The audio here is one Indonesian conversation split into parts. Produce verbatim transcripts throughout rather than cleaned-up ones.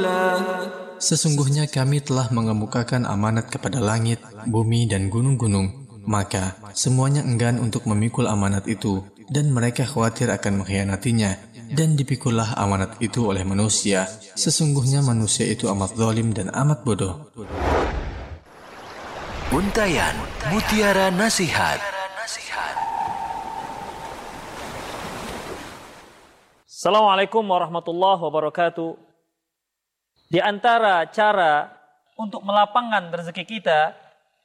Sesungguhnya kami telah mengemukakan amanat kepada langit, bumi dan gunung-gunung. Maka semuanya enggan untuk memikul amanat itu, dan mereka khawatir akan mengkhianatinya. Dan dipikullah amanat itu oleh manusia. Sesungguhnya manusia itu amat zalim dan amat bodoh. Untayan Mutiara Nasihat. Assalamualaikum warahmatullahi wabarakatuh. Di antara cara untuk melapangkan rezeki kita,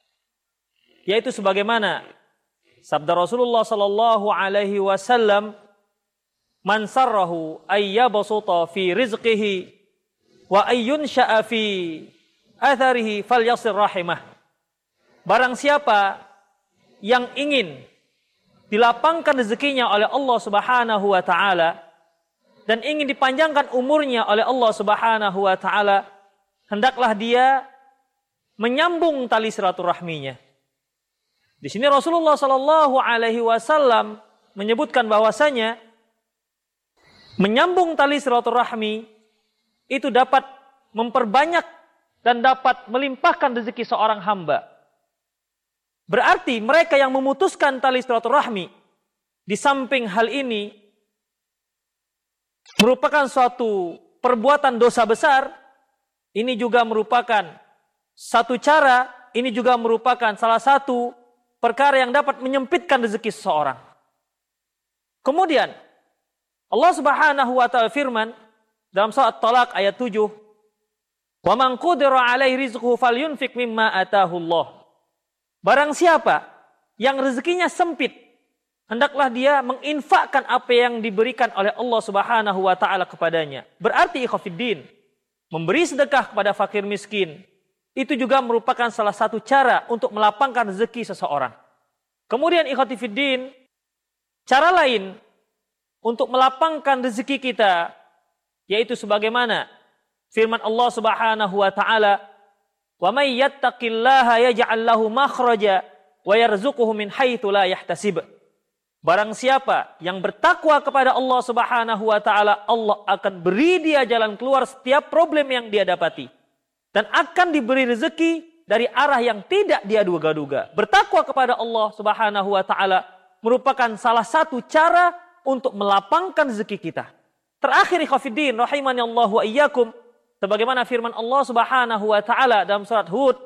yaitu sebagaimana sabda Rasulullah sallallahu alaihi wasallam, "Man sarrahu ayyabsuta fi rizqihi wa ayyunsha'a fi atharihi falyasir rahimah." Barang siapa yang ingin dilapangkan rezekinya oleh Allah Subhanahu wa taala dan ingin dipanjangkan umurnya oleh Allah Subhanahu wa taala, hendaklah dia menyambung tali silaturahminya. Di sini Rasulullah sallallahu alaihi wasallam menyebutkan bahwasanya menyambung tali silaturahmi itu dapat memperbanyak dan dapat melimpahkan rezeki seorang hamba. Berarti mereka yang memutuskan tali silaturahmi, di samping hal ini merupakan suatu perbuatan dosa besar, ini juga merupakan satu cara, ini juga merupakan salah satu perkara yang dapat menyempitkan rezeki seseorang. Kemudian Allah Subhanahu wa taala firman dalam surat Talaq ayat tujuh, "Wa man qudira 'alaihi rizquhu falyunfiq mimma ataahu Allah." Barang siapa yang rezekinya sempit, hendaklah dia menginfakkan apa yang diberikan oleh Allah Subhanahu wa taala kepadanya. Berarti ikhwafiddin, memberi sedekah kepada fakir miskin itu juga merupakan salah satu cara untuk melapangkan rezeki seseorang. Kemudian ikhwafiddin, cara lain untuk melapangkan rezeki kita yaitu sebagaimana firman Allah Subhanahu wa taala, "Wa may yattaqillaha yaj'al lahu makhraja wa yarzuquhu min haitsu la yahtasib." Barang siapa yang bertakwa kepada Allah Subhanahu wa taala, Allah akan beri dia jalan keluar setiap problem yang dia dapati, dan akan diberi rezeki dari arah yang tidak dia duga-duga. Bertakwa kepada Allah Subhanahu wa taala merupakan salah satu cara untuk melapangkan rezeki kita. Terakhir ikhwatiddin rahimani Allah wa iyyakum, sebagaimana firman Allah Subhanahu wa taala dalam surat Hud,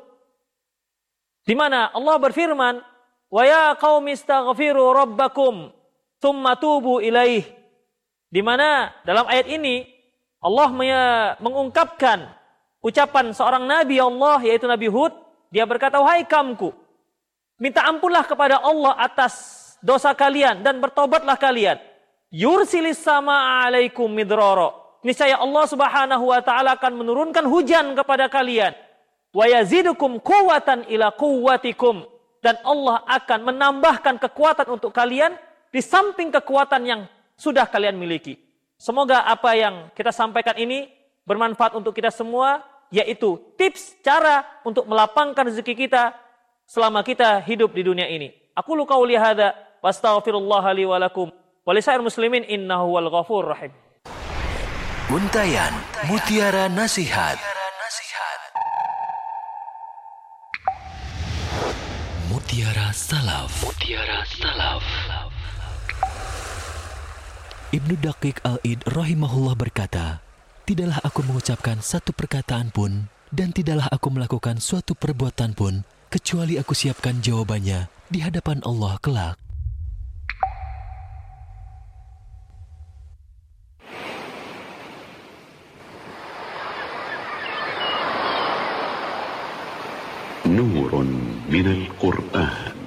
di mana Allah berfirman, "Wa ya qaumi istaghfiru rabbakum tsumma tubu ilaih." Di mana dalam ayat ini Allah mengungkapkan ucapan seorang nabi Allah yaitu Nabi Hud. Dia berkata, "Wahai kaumku, minta ampunlah kepada Allah atas dosa kalian dan bertobatlah kalian. Yursilis sama alaikum midrara." Niscaya Allah Subhanahu wa taala akan menurunkan hujan kepada kalian. "Wa yazidukum quwwatan ila quwwatikum." Dan Allah akan menambahkan kekuatan untuk kalian di samping kekuatan yang sudah kalian miliki. Semoga apa yang kita sampaikan ini bermanfaat untuk kita semua, yaitu tips cara untuk melapangkan rezeki kita selama kita hidup di dunia ini. Aku lu qauli hadza wastaghfirullah li wa lakum wa lisairil muslimin innahu wal ghafurur rahim. Untayan Mutiara Nasihat. Mutiara Salaf. Mutiara Salaf. Ibnu Daqiq Al-Id rahimahullah berkata, "Tidaklah aku mengucapkan satu perkataan pun dan tidaklah aku melakukan suatu perbuatan pun kecuali aku siapkan jawabannya di hadapan Allah kelak." نور من القرآن.